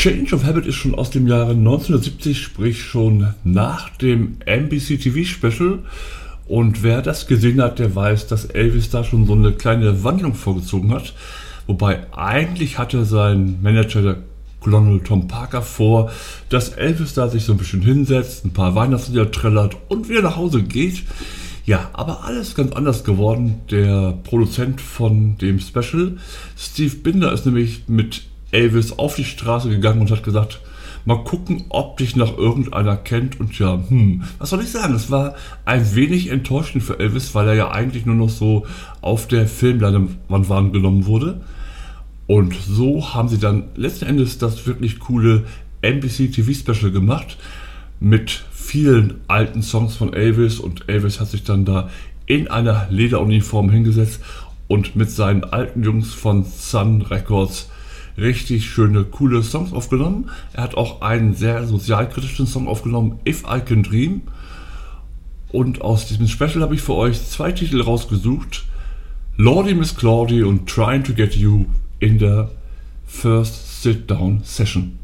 Change of Habit ist schon aus dem Jahre 1970, sprich schon nach dem NBC TV Special. Und wer das gesehen hat, der weiß, dass Elvis da schon so eine kleine Wandlung vorgezogen hat. Wobei eigentlich hatte sein Manager, der Colonel Tom Parker, vor, dass Elvis da sich so ein bisschen hinsetzt, ein paar Weihnachtslieder trällert und wieder nach Hause geht. Ja, aber alles ganz anders geworden. Der Produzent von dem Special, Steve Binder, ist nämlich mit Elvis auf die Straße gegangen und hat gesagt, mal gucken, ob dich noch irgendeiner kennt. Und ja, was soll ich sagen? Es war ein wenig enttäuschend für Elvis, weil er ja eigentlich nur noch so auf der Filmleinwand wahrgenommen wurde. Und so haben sie dann letzten Endes das wirklich coole NBC TV Special gemacht mit vielen alten Songs von Elvis. Und Elvis hat sich dann da in einer Lederuniform hingesetzt und mit seinen alten Jungs von Sun Records richtig schöne, coole Songs aufgenommen. Er hat auch einen sehr sozialkritischen Song aufgenommen, If I Can Dream. Und aus diesem Special habe ich für euch 2 Titel rausgesucht. Lordy Miss Claudie und Trying to Get You in der First Sit Down Session.